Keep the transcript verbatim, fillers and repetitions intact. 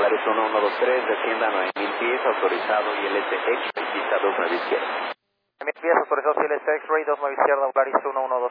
Volaris uno uno dos tres, descienda a nueve mil pies, autorizado I L S X, pista dos nueve izquierda. nueve mil pies, autorizado I L S X, Ray dos nueve izquierda, Volaris uno uno dos